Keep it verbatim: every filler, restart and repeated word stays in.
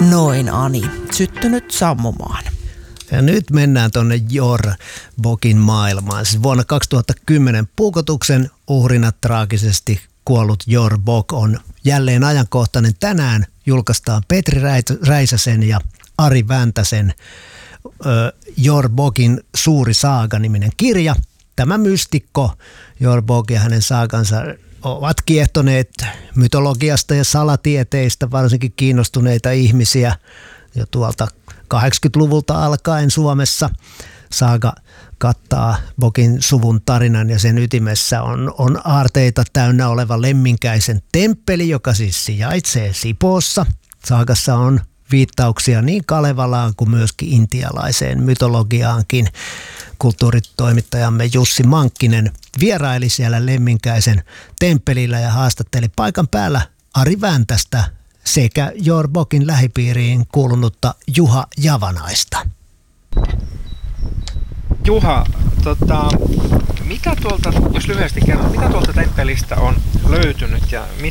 Noin Ani, syttynyt sammumaan. Ja nyt mennään tuonne Jor-Bokin maailmaan. Siis vuonna kaksituhattakymmenen puukotuksen uhrina traagisesti kuollut Jor-Bok on jälleen ajankohtainen. Tänään julkaistaan Petri Räisäsen ja Ari Väntäsen Jor-Bokin suuri saaga-niminen kirja. Tämä mystikko Jor-Bok ja hänen saagansa ovat kiehtoneet mytologiasta ja salatieteistä, varsinkin kiinnostuneita ihmisiä jo tuolta kahdeksankymmentäluvulta alkaen Suomessa. Saaga kattaa Bokin suvun tarinan ja sen ytimessä on, on aarteita täynnä oleva Lemminkäisen temppeli, joka siis sijaitsee Sipoossa. Saagassa on viittauksia niin Kalevalaan kuin myöskin intialaiseen mytologiaankin. Kulttuuritoimittajamme Jussi Mankkinen vieraili siellä Lemminkäisen temppelillä ja haastatteli paikan päällä Ari Väntästä sekä Jor-Bokin lähipiiriin kuulunutta Juha Javanaista. Juha, tota, mitä tuolta, jos lyhyesti kerron, mitä tuolta temppelistä on löytynyt ja